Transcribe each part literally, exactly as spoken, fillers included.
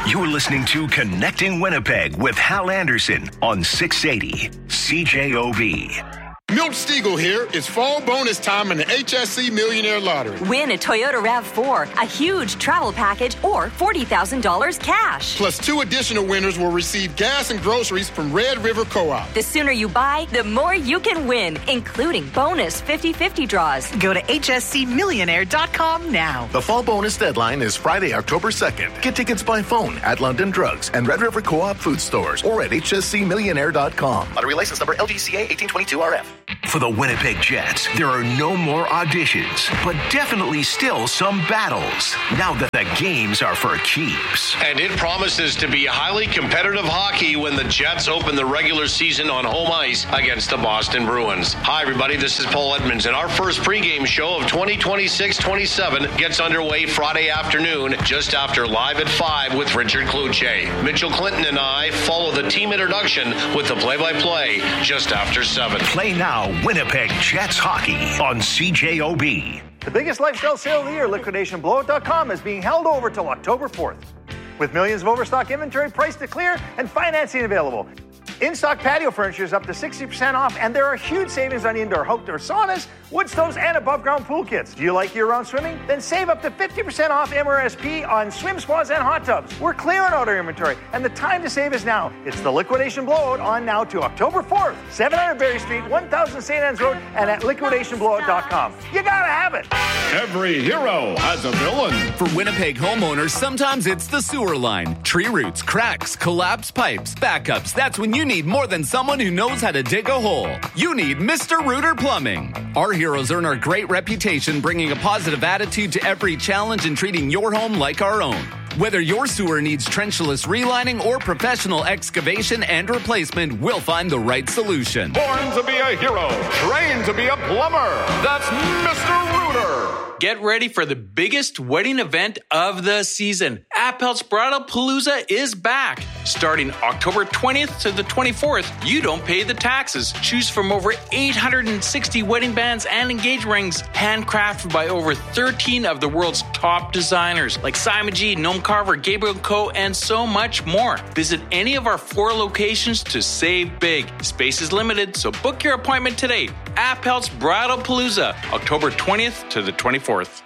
You're listening to Connecting Winnipeg with Hal Anderson on six eighty C J O B. Milt Stiegel here. It's fall bonus time in the H S C Millionaire Lottery. Win a Toyota RAV four, a huge travel package, or forty thousand dollars cash. Plus, two additional winners will receive gas and groceries from Red River Co-op. The sooner you buy, the more you can win, including bonus fifty-fifty draws. Go to H S C millionaire dot com now. The fall bonus deadline is Friday, October second. Get tickets by phone at London Drugs and Red River Co-op food stores or at H S C millionaire dot com. Lottery license number L G C A eighteen twenty-two R F. For the Winnipeg Jets, there are no more auditions, but definitely still some battles, now that the games are for keeps. And it promises to be highly competitive hockey when the Jets open the regular season on home ice against the Boston Bruins. Hi, everybody, this is Paul Edmonds, and our first pregame show of twenty twenty-six twenty-seven gets underway Friday afternoon, just after Live at five with Richard Cloutier. Mitchell Clinton and I follow the team introduction with the play-by-play just after seven. Play now, Winnipeg Jets hockey on C J O B. The biggest lifestyle sale of the year, liquidation blowout dot com, is being held over till October fourth. With millions of overstock inventory priced to clear and financing available. In-stock patio furniture is up to sixty percent off, and there are huge savings on indoor outdoor saunas, wood stoves, and above-ground pool kits. Do you like year-round swimming? Then save up to fifty percent off M R S P on swim spas and hot tubs. We're clearing out our inventory, and the time to save is now. It's the liquidation blowout on now to October fourth. seven hundred Berry Street, one thousand Saint Anne's Road, and at liquidation blowout dot com. You gotta have it. Every hero has a villain. For Winnipeg homeowners, sometimes it's the sewer line. Tree roots, cracks, collapsed pipes, backups. That's when you need more than someone who knows how to dig a hole. You need Mister Rooter Plumbing. Our heroes earn our great reputation, bringing a positive attitude to every challenge and treating your home like our own. Whether your sewer needs trenchless relining or professional excavation and replacement, we'll find the right solution. Born to be a hero, trained to be a plumber. That's Mister Rooter. Get ready for the biggest wedding event of the season. Appel's Bridal Palooza is back. Starting October twentieth to the twenty-fourth, you don't pay the taxes. Choose from over eight hundred sixty wedding bands and engagement rings, handcrafted by over thirteen of the world's top designers like Simon G, Noam Carver, Gabriel Co, and so much more. Visit any of our four locations to save big. Space is limited, so book your appointment today. Appel's Bridal Palooza, October twentieth to the twenty-fourth.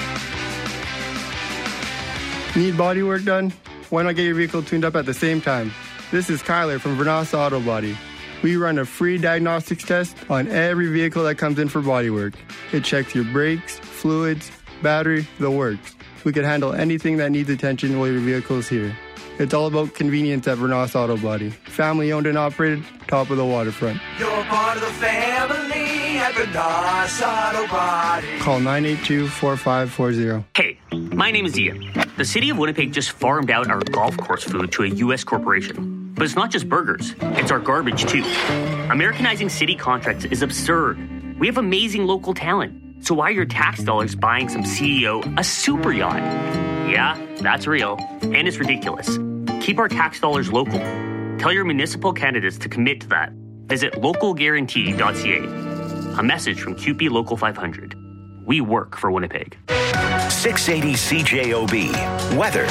Need body work done? Why not get your vehicle tuned up at the same time? This is Kyler from Vernas Auto Body. We run a free diagnostics test on every vehicle that comes in for body work. It checks your brakes, fluids, battery, the works. We can handle anything that needs attention while your vehicle is here. It's all about convenience at Vernas Auto Body. Family owned and operated, top of the waterfront. You're part of the family at Vernas Auto Body. Call nine eight two, four five four zero. Hey, my name is Ian. The city of Winnipeg just farmed out our golf course food to a U S corporation. But it's not just burgers, it's our garbage too. Americanizing city contracts is absurd. We have amazing local talent. So why are your tax dollars buying some C E O a super yacht? Yeah, that's real. And it's ridiculous. Keep our tax dollars local. Tell your municipal candidates to commit to that. Visit local guarantee dot c a. A message from Q P Local five hundred. We work for Winnipeg. six eighty C J O B. Weather.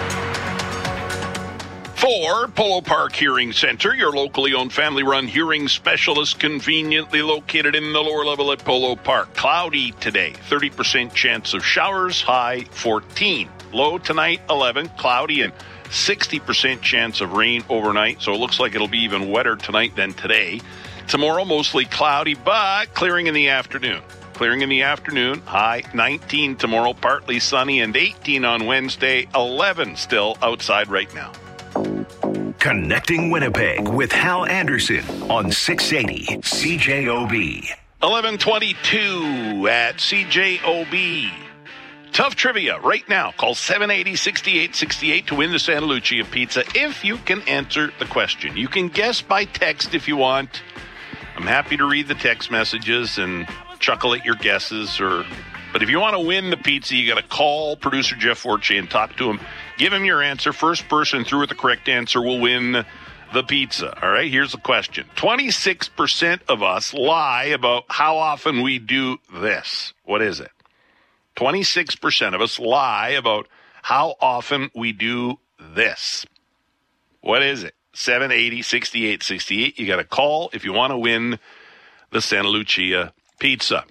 For Polo Park Hearing Center, your locally owned family-run hearing specialist, conveniently located in the lower level at Polo Park. Cloudy today, thirty percent chance of showers, high fourteen. Low tonight, eleven, cloudy and sixty percent chance of rain overnight, so it looks like it'll be even wetter tonight than today. Tomorrow, mostly cloudy, but clearing in the afternoon. Clearing in the afternoon, high nineteen tomorrow, partly sunny, and eighteen on Wednesday, eleven still outside right now. Connecting Winnipeg with Hal Anderson on six eighty C J O B. eleven twenty-two at C J O B. Tough trivia right now. Call seven eighty, sixty-eight sixty-eight to win the Santa Lucia pizza if you can answer the question. You can guess by text if you want. I'm happy to read the text messages and chuckle at your guesses. Or, but if you want to win the pizza, you got to call producer Jeff Forche and talk to him. Give him your answer. First person through with the correct answer will win the pizza. All right, here's the question. twenty-six percent of us lie about how often we do this. What is it? twenty-six percent of us lie about how often we do this. What is it? seven eighty, sixty-eight sixty-eight. You got to call if you want to win the Santa Lucia pizza.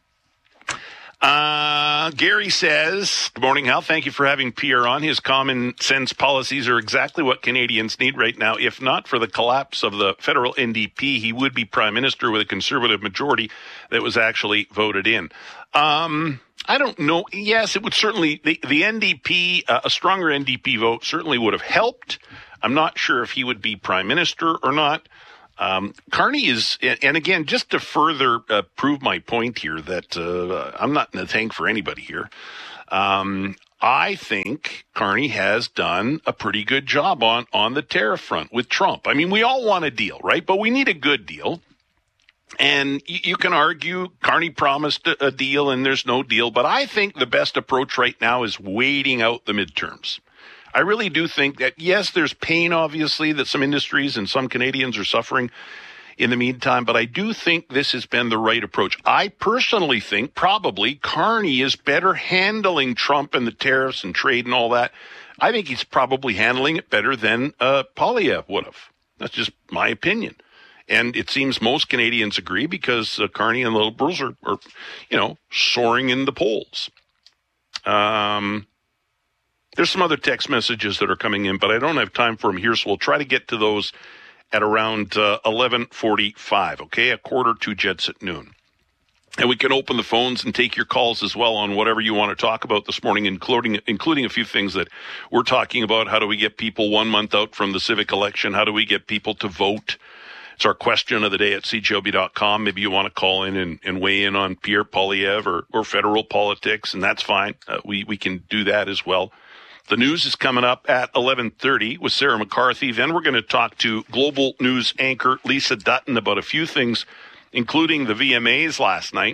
Uh, Gary says, good morning, Hal. Thank you for having Pierre on. His common sense policies are exactly what Canadians need right now. If not for the collapse of the federal N D P, he would be prime minister with a conservative majority that was actually voted in. Um, I don't know. Yes, it would certainly, the, the N D P, uh, a stronger N D P vote certainly would have helped. I'm not sure if he would be prime minister or not. Um, Carney is, and again, just to further uh, prove my point here that uh, I'm not in the tank for anybody here. Um, I think Carney has done a pretty good job on, on the tariff front with Trump. I mean, we all want a deal, right? But we need a good deal. And you, you can argue Carney promised a, a deal and there's no deal. But I think the best approach right now is waiting out the midterms. I really do think that, yes, there's pain, obviously, that some industries and some Canadians are suffering in the meantime, but I do think this has been the right approach. I personally think probably Carney is better handling Trump and the tariffs and trade and all that. I think he's probably handling it better than uh, Poilievre would have. That's just my opinion. And it seems most Canadians agree because uh, Carney and the Liberals are, are, you know, soaring in the polls. Um... There's some other text messages that are coming in, but I don't have time for them here, so we'll try to get to those at around uh, eleven forty-five, okay? A quarter to Jets at noon. And we can open the phones and take your calls as well on whatever you want to talk about this morning, including including a few things that we're talking about. How do we get people one month out from the civic election? How do we get people to vote? It's our question of the day at c j o b dot com. Maybe you want to call in and, and weigh in on Pierre Poilievre or, or federal politics, and that's fine. Uh, we, we can do that as well. The news is coming up at eleven thirty with Sarah McCarthy. Then we're going to talk to Global News anchor Lisa Dutton about a few things, including the V M As last night.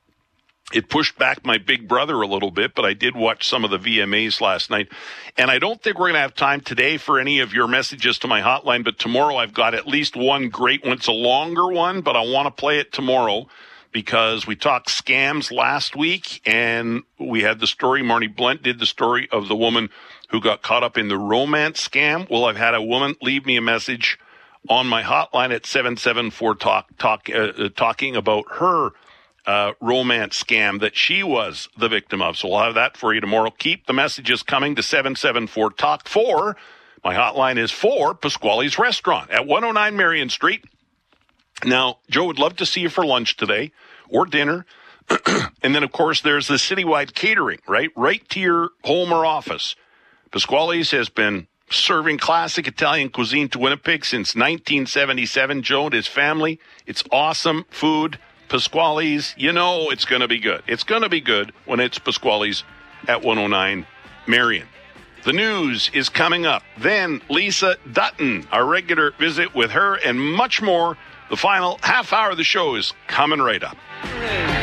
It pushed back my big brother a little bit, but I did watch some of the V M As last night. And I don't think we're going to have time today for any of your messages to my hotline, but tomorrow I've got at least one great one. It's a longer one, but I want to play it tomorrow because we talked scams last week, and we had the story, Marnie Blunt did the story of the woman who got caught up in the romance scam. Well, I've had a woman leave me a message on my hotline at seven seven four talk, talk, uh, talking about her uh, romance scam that she was the victim of. So we'll have that for you tomorrow. Keep the messages coming to seven seven four talk four. My hotline is for Pasquale's Restaurant at one oh nine Marion Street. Now, Joe would love to see you for lunch today or dinner. And then, of course, there's the citywide catering, right? Right to your home or office. Pasquale's has been serving classic Italian cuisine to Winnipeg since nineteen seventy-seven. Joe and his family. It's awesome food. Pasquale's, you know it's going to be good. It's going to be good when it's Pasquale's at one oh nine Marion. The news is coming up. Then Lisa Dutton, our regular visit with her and much more. The final half hour of the show is coming right up.